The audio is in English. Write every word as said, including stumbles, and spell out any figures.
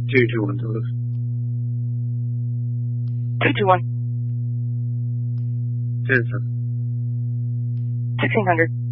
two two one Duluth. two two one. ten seven. sixteen hundred.